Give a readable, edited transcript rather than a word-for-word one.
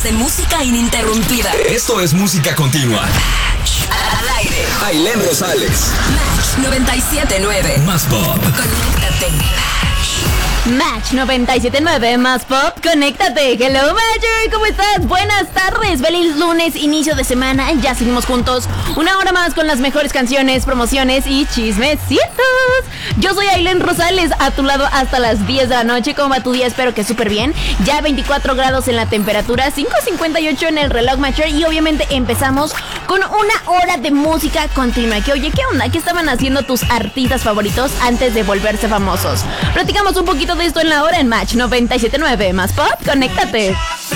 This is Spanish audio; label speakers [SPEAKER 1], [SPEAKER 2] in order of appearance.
[SPEAKER 1] de música ininterrumpida.
[SPEAKER 2] Esto es música continua.
[SPEAKER 1] Al aire.
[SPEAKER 2] Ailén Rosales.
[SPEAKER 1] Match 97.9.
[SPEAKER 2] Más pop.
[SPEAKER 1] Conéctate.
[SPEAKER 3] Match 97.9 más pop, conéctate. Hello Matcher, ¿cómo estás? Buenas tardes, feliz lunes, inicio de semana. Ya seguimos juntos una hora más con las mejores canciones, promociones y chismecitos. Yo soy Ailén Rosales, a tu lado hasta las 10 de la noche. ¿Cómo va tu día? Espero que súper bien. Ya 24 grados en la temperatura, 5:58 en el reloj Matcher. Y obviamente empezamos con una hora de música continua. Que oye, ¿qué onda? ¿Qué estaban haciendo tus artistas favoritos antes de volverse famosos? Platicamos un poquito de esto en la hora en Match 97.9 más pop, conéctate.